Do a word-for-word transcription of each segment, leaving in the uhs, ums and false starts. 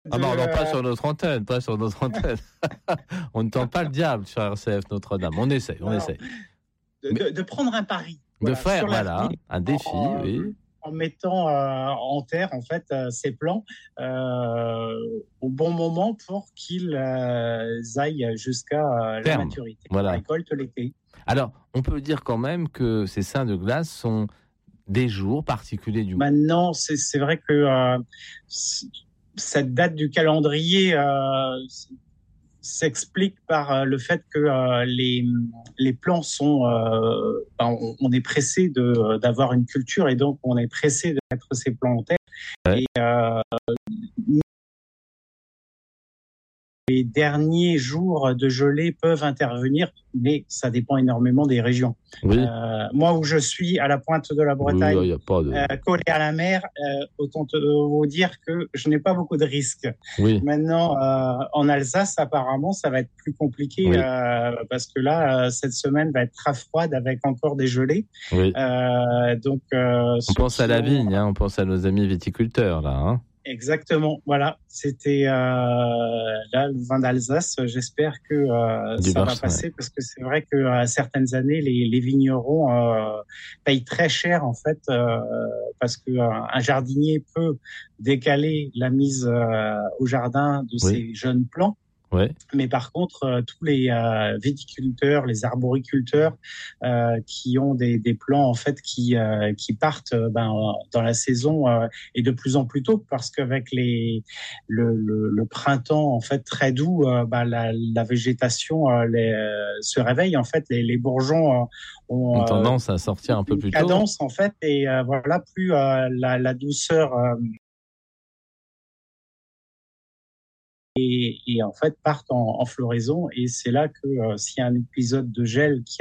Ah non, de, non, pas euh, sur notre antenne, pas sur notre antenne. On ne tente pas le diable sur R C F Notre-Dame. On essaie, on non, essaie. de, Mais de- de prendre un pari, de voilà, faire, sur voilà, l'avenir, un en, défi, en- oui. en mettant euh, en terre en fait euh, ces plans euh, au bon moment pour qu'ils euh, aillent jusqu'à euh, la Terme, maturité, la voilà. récolte l'été. Alors, on peut dire quand même que ces seins de glace sont des jours particuliers du mois. Maintenant, c'est c'est vrai que euh, c- cette date du calendrier euh, s- s'explique par euh, le fait que euh, les, les plants sont, euh, ben, on, on est pressé de d'avoir une culture et donc on est pressé de mettre ces plants en terre. Ouais. Et euh, les derniers jours de gelée peuvent intervenir, mais ça dépend énormément des régions. Oui, Euh, moi, où je suis, à la pointe de la oui, il Bretagne, n'y a pas de... euh, collé à la mer, euh, autant te, vous dire que je n'ai pas beaucoup de risques. Oui, Maintenant, euh, en Alsace, apparemment, ça va être plus compliqué oui, euh, parce que là, euh, cette semaine va être très froide avec encore des gelées. oui. Euh, donc, euh, On ceux pense à qui la ont vigne, hein, on pense à nos amis viticulteurs, là. Hein. exactement, voilà, c'était euh, là le vin d'Alsace. J'espère que euh, Du ça va Barça, ouais. passer parce que c'est vrai que à certaines années, les, les vignerons euh, payent très cher en fait euh, parce que euh, un jardinier peut décaler la mise euh, au jardin de Oui, ses jeunes plants. ouais. Mais par contre, euh, tous les euh, viticulteurs, les arboriculteurs euh, qui ont des, des plants en fait qui euh, qui partent euh, ben, dans la saison euh, et de plus en plus tôt parce qu'avec les le, le, le printemps en fait très doux, euh, ben, la, la végétation euh, les, euh, se réveille en fait, les, les bourgeons euh, ont Ont euh, tendance à sortir un peu une plus tôt. cadence en fait et euh, voilà plus euh, la, la douceur euh, et, et en fait partent en, en floraison et c'est là que euh, s'il y a un épisode de gel qui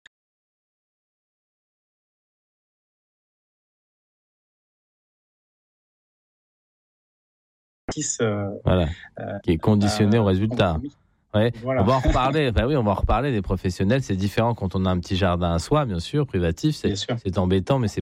attisse euh, Voilà, euh, qui est conditionné au euh, résultat. compromis. Ouais. On Voilà, va en reparler. Enfin, oui, on va en reparler des professionnels. C'est différent quand on a un petit jardin à soi, bien sûr, privatif. C'est, bien sûr. c'est embêtant, mais c'est